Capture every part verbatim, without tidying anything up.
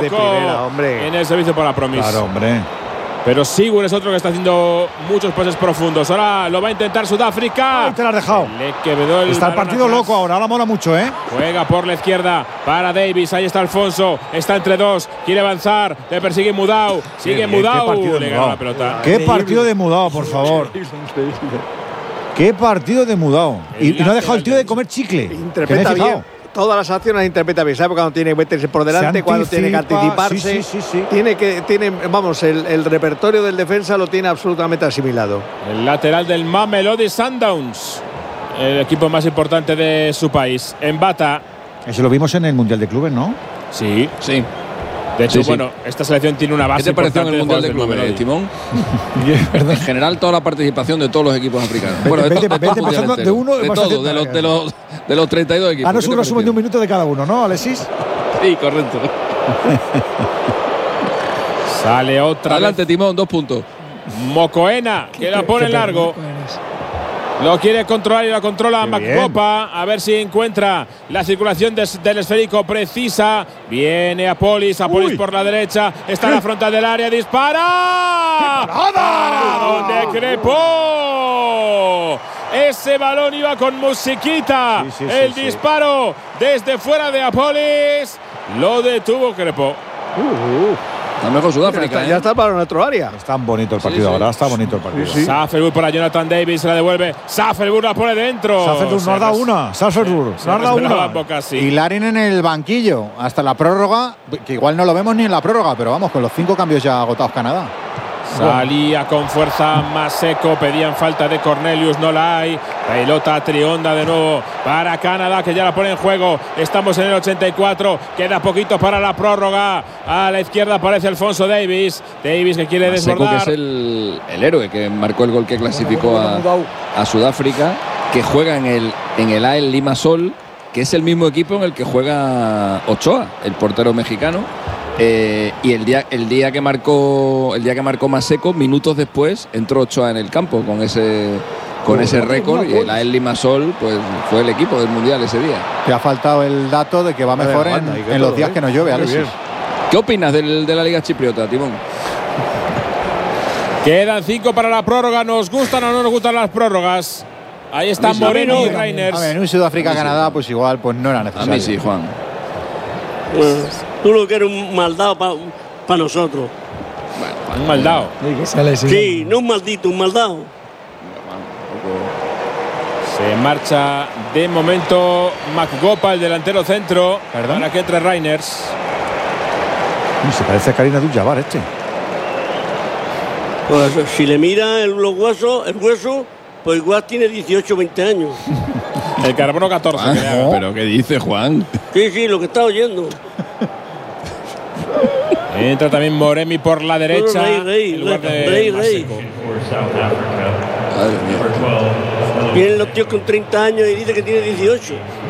de primera, hombre. En el servicio para Promis. Claro, hombre. Pero Sigur es otro que está haciendo muchos pases profundos. Ahora lo va a intentar Sudáfrica. Ahí te la has dejado. Le quedó el está el partido atrás. loco ahora. Ahora mola mucho, ¿eh? Juega por la izquierda para Davis. Ahí está Alfonso. Está entre dos. Quiere avanzar. Le persigue Mudau. Sigue Mudau. Le gana la pelota. Qué partido de Mudau, por favor. Qué partido de Mudau. Y, y no ha dejado el tío de comer chicle. Interpreta bien. Todas las acciones las interpreta bien. Sabe cuando tiene que meterse por delante, cuando tiene que anticiparse. Sí, sí, sí, sí. Tiene que, tiene, vamos, el, el repertorio del defensa lo tiene absolutamente asimilado. El lateral del Mamelodi Sundowns, el equipo más importante de su país. En Bata. Eso lo vimos en el Mundial de Clubes, ¿no? Sí. Sí. De hecho, sí, sí. bueno, esta selección tiene una base. ¿Qué te pareció en el Mundial de Clubes, Clubes, Timón? En general, toda la participación de todos los equipos africanos. Bueno, de, vete, to vete pasando de uno de todo, de los, de, los, de los treinta y dos equipos. Ah, no es un resumen de un minuto de cada uno, ¿no, Alexis? Sí, correcto. Sale otra. Adelante, vez. Timón, dos puntos. Mocoena, que la pone en largo. Lo quiere controlar y la controla Macpopa. A ver si encuentra la circulación de, del esférico precisa. Viene Apolis, Apolis Uy. por la derecha. Está en la frontal del área, dispara. ¡Para donde Crepó! Ese balón iba con musiquita. Sí, sí, El sí, disparo sí. desde fuera de Apolis. Lo detuvo Crepó. Uh, uh. Está mejor Sudáfrica. Ya está, ¿eh? ya está para nuestro área. Está bonito el partido sí, sí. ahora. Está bonito el partido. Sí, sí. Safelburg para Jonathan Davis. Se la devuelve. Safelburg la pone dentro. Safelburg no ha dado una. Safelburg no ha dado una. Boca, sí. Y Larin en el banquillo. Hasta la prórroga. Que igual no lo vemos ni en la prórroga. Pero vamos, con los cinco cambios ya agotados Canadá. Salía con fuerza Maseko, pedían falta de Cornelius, no la hay. Pelota trionda de nuevo para Canadá, que ya la pone en juego. Estamos en el ochenta y cuatro, queda poquito para la prórroga. A la izquierda aparece Alfonso Davis. Davis que quiere Maseko, desbordar. Que es el, el héroe que marcó el gol que clasificó a, a Sudáfrica, que juega en el, en el A E L Limassol, que es el mismo equipo en el que juega Ochoa, el portero mexicano. Eh, y el día, el día que marcó el día que marcó Maseko, minutos después entró Ochoa en el campo con ese con ese récord, y el A E L Limassol pues fue el equipo del mundial ese día. Te ha faltado el dato de que va mejor en, en los días que no llueve, Alexis. ¿Qué opinas del, de la Liga Chipriota, Timón? Quedan cinco para la prórroga. ¿Nos gustan o no nos gustan las prórrogas? Ahí están Moreno y Reiners. A ver, en un Sudáfrica-Canadá pues igual pues no era necesario. A mí sí, Juan. Pues, tú lo que eres un maldado para pa nosotros. Bueno, un maldado. Sí, no un maldito, un maldado. Se marcha de momento Macgopa, el delantero centro. ¿Perdón? Para que entre Reiners. Se parece a Karim Abdul-Jabbar este. Pues si le mira el, los huesos, el hueso, pues igual tiene dieciocho o veinte años. El carbono catorce. Juan, ¿no? ¿Pero qué dice Juan? Sí, sí, lo que está oyendo. Entra también Moremi por la derecha. Rey, rey, en lugar de rey, rey. Vienen los tíos con treinta años y dice que tiene dieciocho.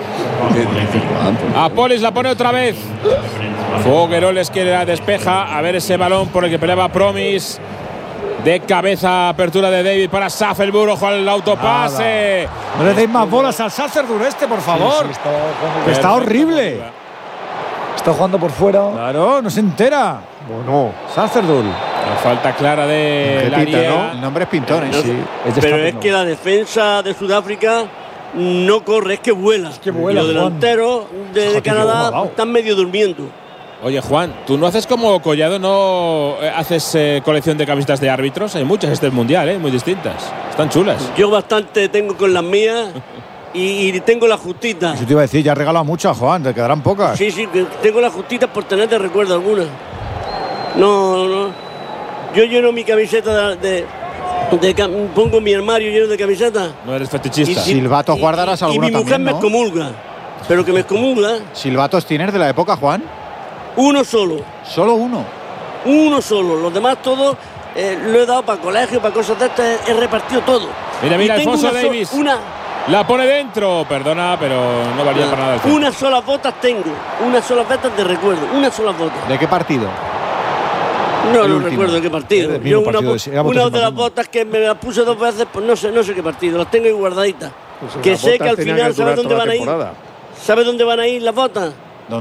Apolis la pone otra vez. Fogueroles que la despeja. A ver ese balón por el que peleaba Promis. De cabeza, apertura de David para Safelburg. Ojo al autopase. No le deis más bolas al Safelburg este, por favor. Sí, sí, está, está horrible. Está jugando por fuera. Claro, no se entera. Bueno, Safelburg. La falta clara de Laria, ¿no? El nombre es Pintor, ¿eh? No, sí. Es pero es que la defensa de Sudáfrica no corre, es que vuela. Es que vuela. Los delanteros de, de Canadá están medio durmiendo. Oye, Juan, ¿tú no haces como Collado, no haces eh, colección de camisetas de árbitros? Hay muchas este mundial, ¿eh? Muy distintas. Están chulas. Yo bastante tengo con las mías y, y tengo las justitas. Eso te iba a decir, ya has regalado muchas, Juan, te quedarán pocas. Sí, sí, tengo las justitas por tener de recuerdo algunas. No, no. Yo lleno mi camiseta de... de, de pongo mi armario lleno de camisetas. No eres fetichista. Y, Silbatos guardarás alguna también. Y mi mujer también, me ¿no? excomulga. Pero que me excomulga. ¿Silbatos tienes de la época, Juan? Uno solo. ¿Solo uno? Uno solo. Los demás todos eh, lo he dado para colegio, para cosas de estas. He repartido todo. Mira, mira, Alfonso una Davis. So una, la pone dentro. Perdona, pero no valía para nada. Una sola botas tengo. Una sola botas de recuerdo. Una sola botas. ¿De qué partido? No, no recuerdo de qué partido. Yo una, partido, una de las botas que me las puse dos veces, pues no sé, no sé qué partido. Las tengo ahí guardaditas. Pues que sé que al final, ¿sabes dónde van a ir? ¿Sabes dónde van a ir las botas? ¿Dónde?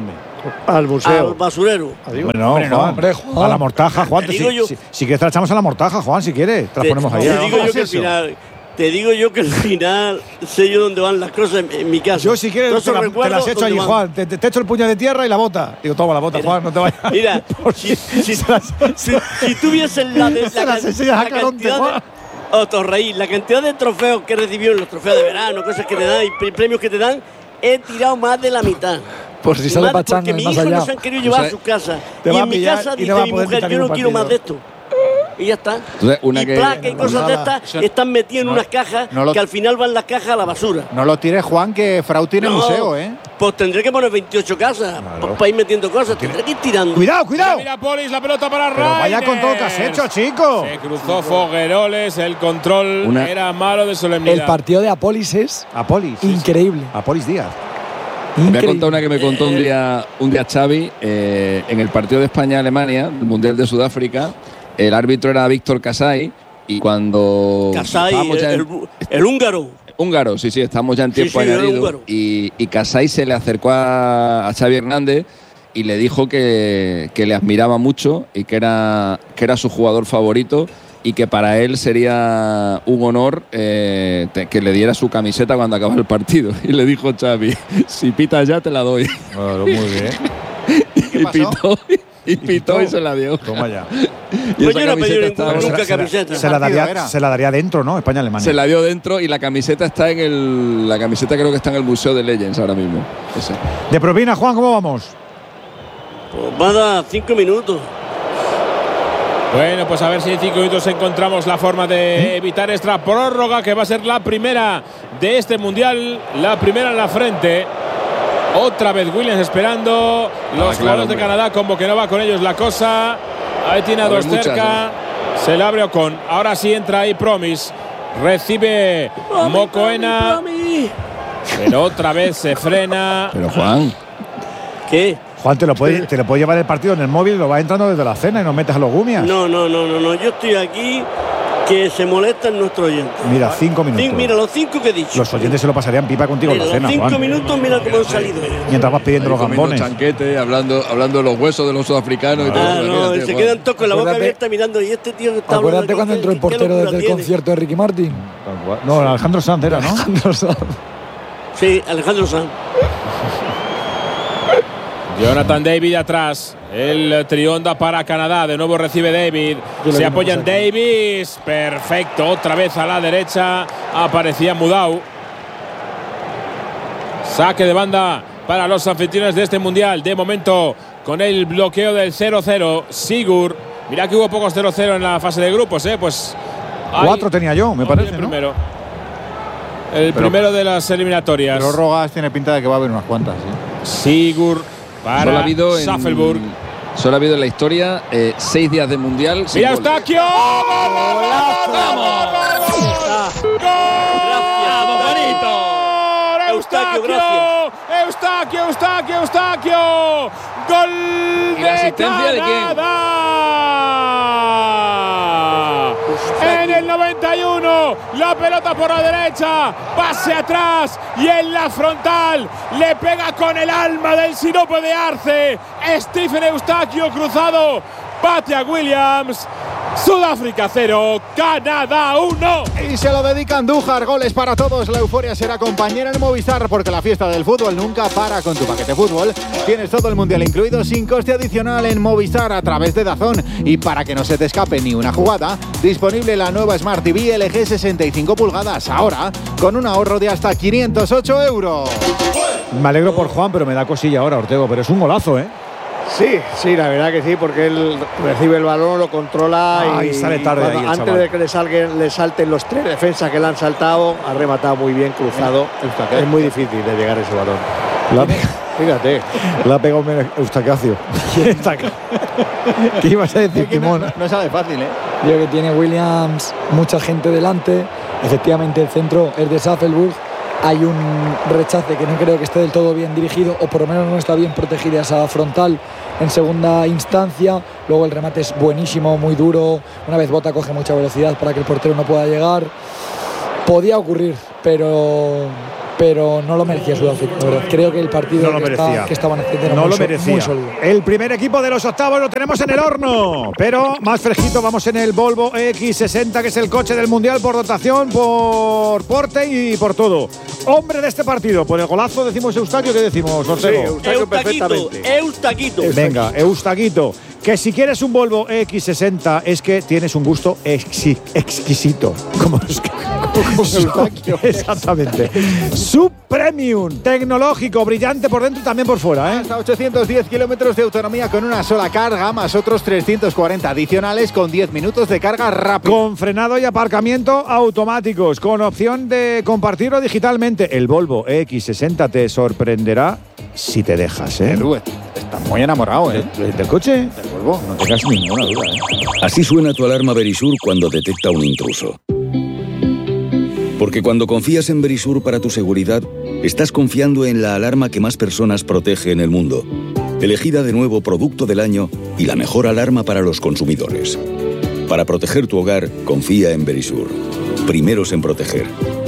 Al museo. Al basurero. Hombre, no, Hombre, no, Juan. hombre, Juan. A la mortaja, Juan. Te Si, digo yo- si, si quieres, te la echamos a la mortaja, Juan, si quieres. Te la Te- ponemos ahí. Te ¿no? digo yo ¿Cómo que al es eso? final. Te digo yo que al final sé yo dónde van las cosas en, en mi casa. Yo, si quieres, Todos te, esos la, te recuerdos, las echo ¿dónde allí, van? Juan. Te, te, te echo el puño de tierra y la bota. Digo, toma la bota, Mira, Juan, no te vayas. Mira, Por si, si- si, se las- si, si tuvieses la, de, Se la, las can- enseñas a la Caronte, cantidad Juan. de, oh, Torreí, la cantidad de trofeos que recibieron, los trofeos de verano, cosas que te dan y pre- premios que te dan, he tirado más de la mitad. Por si sale Más- pachanga porque mis más hijos allá. no se han querido llevar O sea, a su casa. te Y va a en mi pillar casa y no dice va a mi poder mujer, quitar yo no ningún quiero más de partido. esto. Y ya está. Entonces, una y que- placas y cosas de nada. estas están metidas en No- unas cajas no lo- que al final van las cajas a la basura. No lo tires, Juan, que Frau tiene No, museo, ¿eh? Pues tendré que poner veintiocho casas para ir metiendo cosas. Tendré que ir tirando. Cuidado, cuidado. Mira, Polis, la pelota para Pero vaya Reiner. control que has hecho, chico. Se cruzó Fogueroles, el control Una- era malo de solemnidad. El partido de Apolis es Apolis. increíble. Apolis Díaz. Voy a Increíble. contar una que me contó un día, un día Xavi, eh, en el partido de España-Alemania, el Mundial de Sudáfrica. El árbitro era Víctor Casay y cuando Casay, estábamos el, ya en- el- el húngaro. húngaro, sí, sí, estamos ya en Sí, tiempo sí, era añadido húngaro. y, y Casay se le acercó a, a Xavi Hernández y le dijo que, que le admiraba mucho y que era, que era su jugador favorito y que para él sería un honor eh, te- que le diera su camiseta cuando acabara el partido. Y le dijo Xavi, si pitas ya te la doy. Claro, muy bien. Y pasó? pitó, y pitó y se la dio. Toma ya. Y Pues esa yo no he pedido camiseta ninguna estaba- nunca se la- camiseta. Se la, Partido daría, era. se la daría dentro, ¿no? España-Alemania. Se la dio dentro y la camiseta está en el. La camiseta creo que está en el Museo de Legends ahora mismo. Ese. De propina, Juan, ¿cómo vamos? Pues va a dar cinco minutos. Bueno, pues a ver si en cinco minutos encontramos la forma de evitar esta prórroga, que va a ser la primera de este Mundial, la primera en la frente. Otra vez Williams esperando. Los claro, jugadores de hombre. Canadá, como que no va con ellos la cosa. Ahí tiene a Va a dos haber muchas, cerca. Se le abre Ocon. Ahora sí entra ahí Promis. Recibe Mokoena. Pero otra vez se frena. Pero Juan. ¿Qué? Juan, te lo puede, te lo puede llevar el partido en el móvil, lo vas entrando desde la cena y nos metes a los gumias. No, no, no, no, no. Yo estoy aquí que se molestan nuestros oyentes. Mira, cinco minutos. Cin- mira, los cinco que he dicho. Los oyentes se lo pasarían pipa contigo en Mira, la los cena, cinco Juan. minutos, mira cómo han salido. Mientras vas pidiendo los Comiendo gambones. chanquete, hablando, hablando de los huesos de los sudafricanos y todo. Ah, no, Imagínate, se Juan. quedan todos con la boca Acuérdate- abierta mirando. Y este tío que está hablando Acuérdate aquí, cuando ¿qué- entró el qué portero locura desde el tiene? concierto de Ricky Martin. No, Alejandro Sanz era, ¿no? Sí, Alejandro Sanz. Jonathan David atrás. El trionda para Canadá. De nuevo recibe David. Yo lo Se vi apoya en una cosa Davis. Perfecto. Otra vez a la derecha. Aparecía Mudau. Saque de banda para los anfitriones de este mundial. De momento, con el bloqueo del cero cero. Sigur. Mira que hubo pocos cero cero en la fase de grupos, ¿eh? Pues. ahí- Cuatro tenía yo, me el parece, ¿no? primero. El Pero- primero de las eliminatorias. Prórrogas tiene pinta de que va a haber unas cuantas, ¿sí? Sigur Solo ha para habido en, Saffelburg. solo ha habido en la historia eh, seis días de mundial. sin ¡Mira gol. Eustaquio! Eustaquio, ¡Eustaquio! ¡Eustaquio, Eustaquio, Eustaquio! ¡Gol ¿Y la asistencia de quién? Canadá! En el noventa y uno, la pelota por la derecha, pase atrás y en la frontal le pega con el alma del sirope de Arce. Stephen Eustaquio cruzado, patea Williams. Sudáfrica cero, Canadá uno. Y se lo dedica Andújar, goles para todos. La euforia será compañera en Movistar porque la fiesta del fútbol nunca para con tu paquete fútbol. Tienes todo el mundial incluido sin coste adicional en Movistar a través de DAZN. Y para que no se te escape ni una jugada, disponible la nueva Smart T V L G sesenta y cinco pulgadas, ahora con un ahorro de hasta quinientos ocho euros. Me alegro por Juan, pero me da cosilla ahora, Ortego. Pero es un golazo, ¿eh? Sí, sí, la verdad que sí, porque él recibe el balón, lo controla Ay, y sale tarde cuando- ahí el antes chaval. de que le salgan, le salten los tres defensas que le han saltado, ha rematado muy bien, cruzado. Es muy difícil de llegar a ese balón. La, Fíjate. la ha pegado Eustaquio. ¿Qué ibas a decir, Timón? No, no sale fácil, ¿eh? Creo que tiene Williams mucha gente delante. Efectivamente, el centro es de Saffelburg. Hay un rechace que no creo que esté del todo bien dirigido, o por lo menos no está bien protegida esa frontal en segunda instancia. Luego el remate es buenísimo, muy duro. Una vez bota, coge mucha velocidad para que el portero no pueda llegar. Podía ocurrir, pero pero no lo merecía Sudáfrica, la verdad. Creo que el partido no que, está, que estaban haciendo era no muy, lo so, merecía. muy sólido. El primer equipo de los octavos lo tenemos en el horno, pero más fresquito vamos en el Volvo X sesenta, que es el coche del Mundial por dotación, por porte y por todo. Hombre de este partido, por el golazo decimos Eustaquio, ¿qué decimos, Ortego? Sí, Eustaquio, Eustaquito, perfectamente. Eustaquito. Venga, Eustaquito, que si quieres un Volvo X sesenta es que tienes un gusto exqui- exquisito. Como es que, como Eustaquio. Exactamente. Subpremium, tecnológico, brillante por dentro y también por fuera, ¿eh? Hasta ochocientos diez kilómetros de autonomía con una sola carga, más otros trescientos cuarenta adicionales con diez minutos de carga rápida. Con frenado y aparcamiento automáticos, con opción de compartirlo digitalmente. El Volvo X sesenta te sorprenderá si te dejas, ¿eh? Edu, está muy enamorado, ¿eh? ¿Del, del coche? Del Volvo, no tengas ninguna duda, ¿eh? Así suena tu alarma Verisur cuando detecta un intruso. Porque cuando confías en Verisur para tu seguridad, estás confiando en la alarma que más personas protege en el mundo. Elegida de nuevo Producto del Año y la mejor alarma para los consumidores. Para proteger tu hogar, confía en Verisur. Primeros en proteger.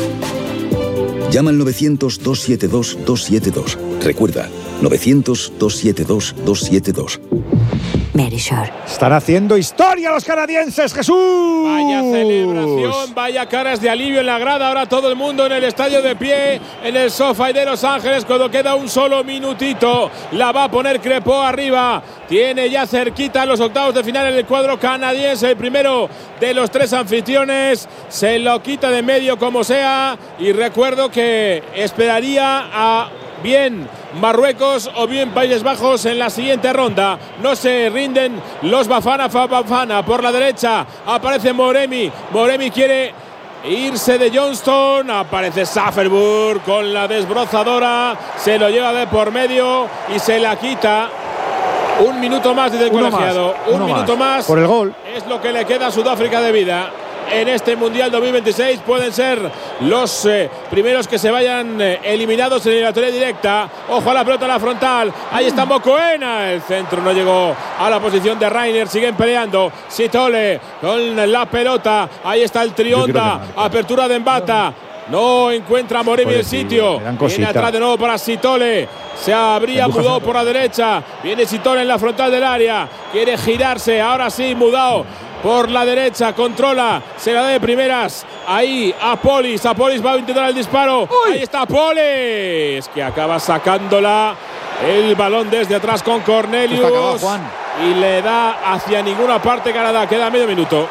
Llama al novecientos, dos siete dos, dos siete dos. Recuerda, novecientos, dos siete dos, dos siete dos. Verisur. Están haciendo historia los canadienses, Jesús. Vaya celebración, vaya caras de alivio en la grada. Ahora todo el mundo en el estadio de pie, en el SoFi de Los Ángeles, cuando queda un solo minutito. La va a poner Crepó arriba. Tiene ya cerquita los octavos de final en el cuadro canadiense. El primero de los tres anfitriones. Se lo quita de medio como sea. Y recuerdo que esperaría a bien Marruecos o bien Países Bajos en la siguiente ronda. No se rinden los Bafana Bafana. Por la derecha aparece Moremi. Moremi quiere irse de Johnston. Aparece Safferburg con la desbrozadora. Se lo lleva de por medio y se la quita. Un minuto más, dice el Uno colegiado. más, Un uno minuto más. más. Por el gol. Es lo que le queda a Sudáfrica de vida. En este Mundial dos mil veintiséis pueden ser los eh, primeros que se vayan eh, eliminados en la eliminatoria directa. Ojo a la pelota en la frontal. Ahí está Mokoena. El centro no llegó a la posición de Rainer. Siguen peleando. Sitole con la pelota. Ahí está el Trionda. Apertura de Mbata. No encuentra Moremi el sitio. Viene atrás de nuevo para Sitole. Se habría mudado por la derecha. Viene Sitole en la frontal del área. Quiere girarse. Ahora sí, mudado por la derecha. Controla. Se la da de primeras. Ahí Apolis. Apolis va a intentar el disparo. ¡Uy! Ahí está Apolis, que acaba sacándola. El balón desde atrás con Cornelius. Acabado, Juan. Y le da hacia ninguna parte Canadá. Queda medio minuto.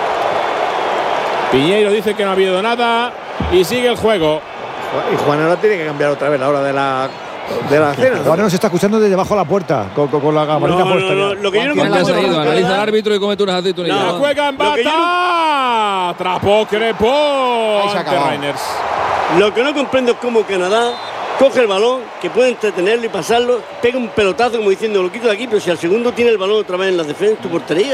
Piñeiro dice que no ha habido nada. Y sigue el juego. Y Juan ahora tiene que cambiar otra vez la hora de la, de la cena. Juan nos está escuchando desde debajo de la puerta, con, con, con la camarita No, puesta. no, no, lo que yo no Juan, te has comprendo ido, es analiza que al árbitro y comete unas aceitunas. La No. juega en Lo que yo Bata. Atrapó Crepó Ahí se ante acabó. Reiners. Lo que no comprendo es cómo Canadá coge el balón, que puede entretenerlo y pasarlo, pega un pelotazo como diciendo lo quito de aquí, pero si al segundo tiene el balón otra vez en la defensa, en tu portería.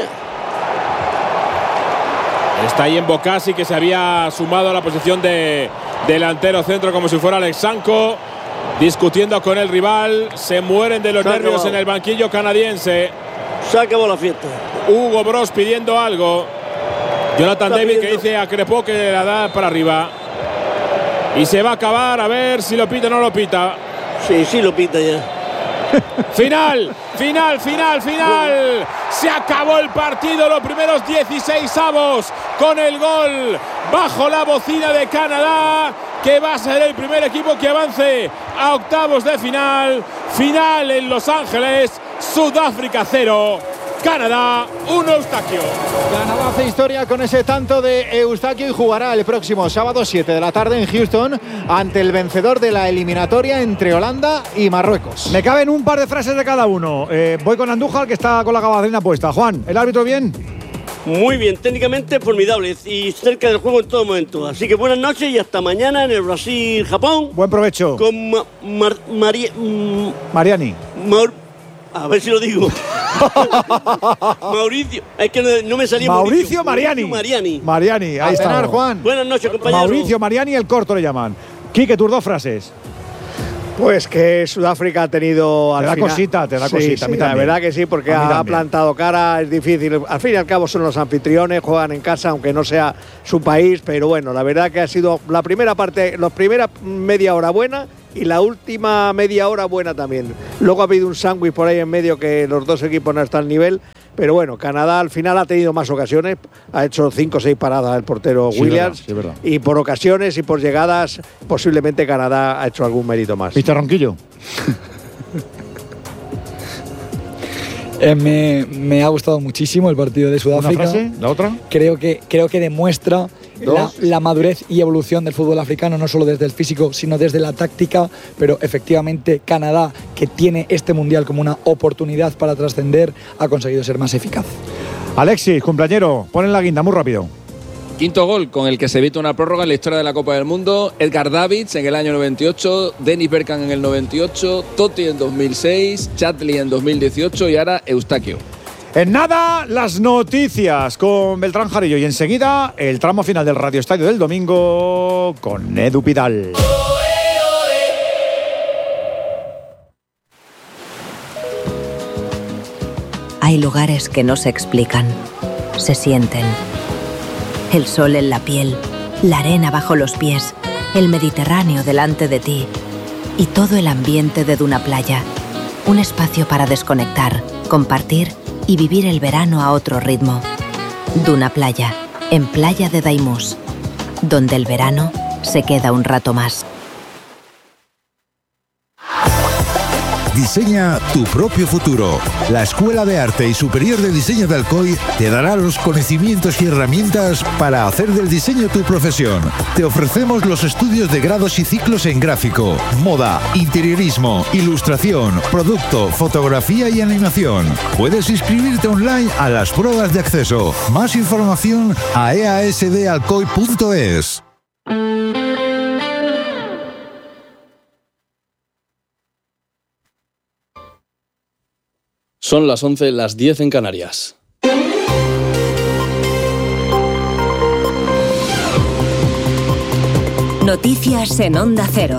Está ahí en Bocasi, que se había sumado a la posición de delantero centro como si fuera Alexanko, discutiendo con el rival. Se mueren de los Se ha nervios acabado. en el banquillo canadiense. Se acabó la fiesta. Hugo Bros pidiendo algo. Jonathan Está David que pidiendo. dice a Crepó que la da para arriba. Y se va a acabar, a ver si lo pita o no lo pita. Sí, sí lo pita ya. Final, final, final, final. Se acabó el partido, los primeros dieciséis avos con el gol bajo la bocina de Canadá, que va a ser el primer equipo que avance a octavos de final. Final en Los Ángeles, Sudáfrica cero, Canadá uno. Eustaquio. Canadá hace historia con ese tanto de Eustaquio y jugará el próximo sábado siete de la tarde en Houston ante el vencedor de la eliminatoria entre Holanda y Marruecos. Me caben un par de frases de cada uno. Eh, voy con Andújar, que está con la gabardina puesta. Juan, ¿el árbitro bien? Muy bien, técnicamente formidable y cerca del juego en todo momento. Así que buenas noches y hasta mañana en el Brasil-Japón. Buen provecho. Con Ma Mar María, mm, Mariani. Maur a ver si lo digo. Mauricio. Es que no, no me salía Mauricio, Mauricio Mariani. Mauricio Mariani. Mariani, A ahí cenar, está. Juan. Buenas noches, compañeros. Mauricio Mariani, el corto le llaman. Quique, tus dos frases. Pues que Sudáfrica ha tenido... Te al da final, cosita, te da sí, cosita. A mí sí, la también. verdad que sí, porque A mí ha también. plantado cara, es difícil. Al fin y al cabo son los anfitriones, juegan en casa, aunque no sea su país, pero bueno, la verdad que ha sido la primera parte, la primera media hora buena y la última media hora buena también. Luego ha habido un sándwich por ahí en medio que los dos equipos no están al nivel. Pero bueno, Canadá al final ha tenido más ocasiones, ha hecho cinco o seis paradas el portero Sí, Williams, verdad, sí, verdad. y por ocasiones y por llegadas posiblemente Canadá ha hecho algún mérito más. ¿Viste Ronquillo? Eh, me, me ha gustado muchísimo el partido de Sudáfrica. ¿Una frase? ¿La otra? Creo que, creo que demuestra la, la madurez y evolución del fútbol africano, no solo desde el físico, sino desde la táctica. Pero efectivamente Canadá, que tiene este mundial como una oportunidad para trascender, ha conseguido ser más eficaz. Alexis, cumpleañero, ponen la guinda muy rápido. Quinto gol con el que se evita una prórroga en la historia de la Copa del Mundo. Edgar Davids en el año noventa y ocho, Dennis Bergkamp en el noventa y ocho, Totti en dos mil seis, Chatley en dos mil dieciocho y ahora Eustaquio. En nada, las noticias con Beltrán Jarillo y enseguida el tramo final del Radio Estadio del domingo con Edu Pidal. Hay lugares que no se explican, se sienten. El sol en la piel, la arena bajo los pies, el Mediterráneo delante de ti y todo el ambiente de Duna Playa. Un espacio para desconectar, compartir y vivir el verano a otro ritmo. Duna Playa, en Playa de Daimús, donde el verano se queda un rato más. Diseña tu propio futuro. La Escuela de Arte y Superior de Diseño de Alcoy te dará los conocimientos y herramientas para hacer del diseño tu profesión. Te ofrecemos los estudios de grados y ciclos en gráfico, moda, interiorismo, ilustración, producto, fotografía y animación. Puedes inscribirte online a las pruebas de acceso. Más información a e a s d alcoy punto es. Son las once, las diez en Canarias. Noticias en Onda Cero.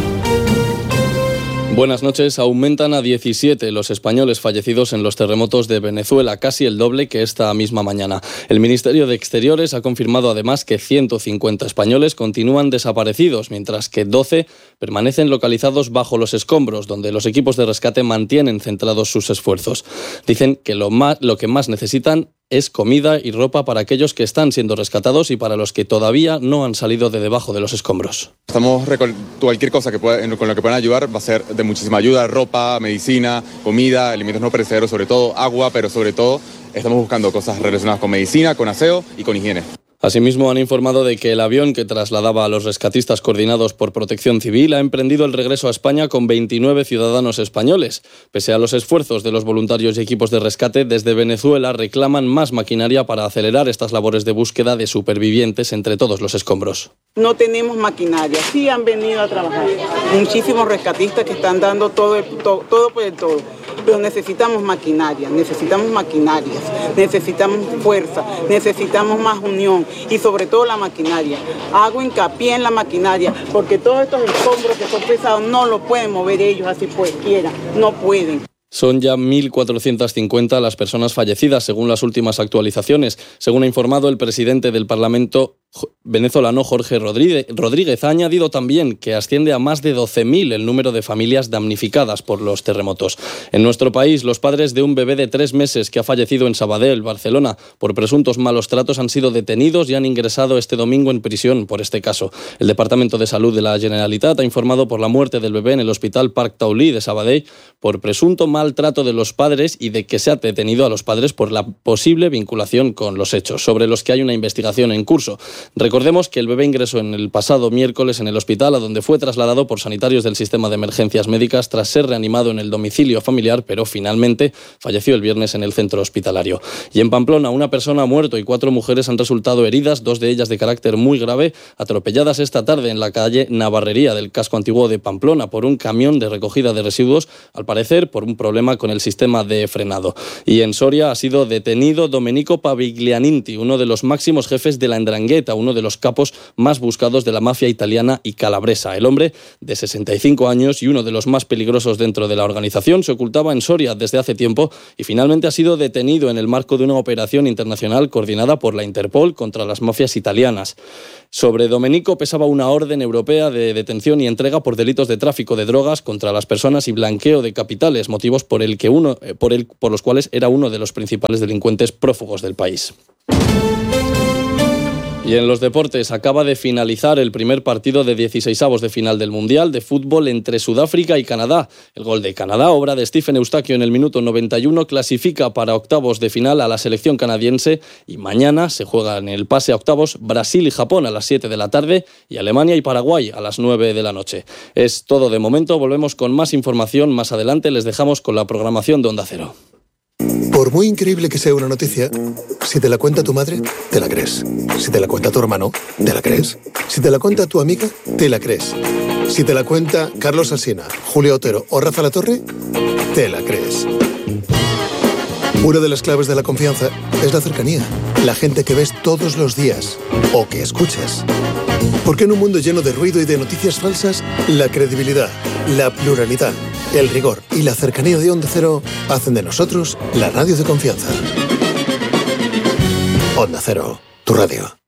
Buenas noches. Aumentan a diecisiete los españoles fallecidos en los terremotos de Venezuela, casi el doble que esta misma mañana. El Ministerio de Exteriores ha confirmado además que ciento cincuenta españoles continúan desaparecidos, mientras que doce permanecen localizados bajo los escombros, donde los equipos de rescate mantienen centrados sus esfuerzos. Dicen que lo, más, lo que más necesitan es comida y ropa para aquellos que están siendo rescatados y para los que todavía no han salido de debajo de los escombros. Estamos cualquier cosa que pueda, con lo que puedan ayudar va a ser de muchísima ayuda: ropa, medicina, comida, alimentos no perecederos, sobre todo agua, pero sobre todo estamos buscando cosas relacionadas con medicina, con aseo y con higiene. Asimismo, han informado de que el avión que trasladaba a los rescatistas coordinados por Protección Civil ha emprendido el regreso a España con veintinueve ciudadanos españoles. Pese a los esfuerzos de los voluntarios y equipos de rescate, desde Venezuela reclaman más maquinaria para acelerar estas labores de búsqueda de supervivientes entre todos los escombros. No tenemos maquinaria, sí han venido a trabajar. Muchísimos rescatistas que están dando todo, el, todo, todo por el todo. Pero necesitamos maquinaria, necesitamos maquinarias, necesitamos fuerza, necesitamos más unión y sobre todo la maquinaria. Hago hincapié en la maquinaria porque todos estos escombros que son pesados no los pueden mover ellos así pues quieran, no pueden. Son ya mil cuatrocientas cincuenta las personas fallecidas, según las últimas actualizaciones. Según ha informado el presidente del Parlamento venezolano, Jorge Rodríguez, ha añadido también que asciende a más de doce mil el número de familias damnificadas por los terremotos. En nuestro país, los padres de un bebé de tres meses que ha fallecido en Sabadell, Barcelona, por presuntos malos tratos han sido detenidos y han ingresado este domingo en prisión por este caso. El Departamento de Salud de la Generalitat ha informado por la muerte del bebé en el Hospital Parc Taulí de Sabadell por presunto maltrato de los padres y de que se ha detenido a los padres por la posible vinculación con los hechos, sobre los que hay una investigación en curso. Recordemos que el bebé ingresó en el pasado miércoles en el hospital, a donde fue trasladado por sanitarios del sistema de emergencias médicas tras ser reanimado en el domicilio familiar, pero finalmente falleció el viernes en el centro hospitalario. Y en Pamplona, una persona ha muerto y cuatro mujeres han resultado heridas, dos de ellas de carácter muy grave, atropelladas esta tarde en la calle Navarrería del casco antiguo de Pamplona por un camión de recogida de residuos, al parecer por un problema con el sistema de frenado. Y en Soria ha sido detenido Domenico Paviglianinti, uno de los máximos jefes de la Ndrangheta, Gaeta, uno de los capos más buscados de la mafia italiana y calabresa. El hombre, de sesenta y cinco años y uno de los más peligrosos dentro de la organización, se ocultaba en Soria desde hace tiempo y finalmente ha sido detenido en el marco de una operación internacional coordinada por la Interpol contra las mafias italianas. Sobre Domenico pesaba una orden europea de detención y entrega por delitos de tráfico de drogas contra las personas y blanqueo de capitales, motivos por, el que uno, por, el, por los cuales era uno de los principales delincuentes prófugos del país. Y en los deportes, acaba de finalizar el primer partido de dieciseisavos de final del Mundial de Fútbol entre Sudáfrica y Canadá. El gol de Canadá, obra de Stephen Eustaquio en el minuto noventa y uno, clasifica para octavos de final a la selección canadiense y mañana se juega en el pase a octavos Brasil y Japón a las siete de la tarde y Alemania y Paraguay a las nueve de la noche. Es todo de momento, volvemos con más información más adelante, les dejamos con la programación de Onda Cero. Por muy increíble que sea una noticia, si te la cuenta tu madre, te la crees. Si te la cuenta tu hermano, te la crees. Si te la cuenta tu amiga, te la crees. Si te la cuenta Carlos Alsina, Julio Otero o Rafa Latorre, te la crees. Una de las claves de la confianza es la cercanía. La gente que ves todos los días o que escuchas. Porque en un mundo lleno de ruido y de noticias falsas, la credibilidad, la pluralidad, el rigor y la cercanía de Onda Cero hacen de nosotros la radio de confianza. Onda Cero, tu radio.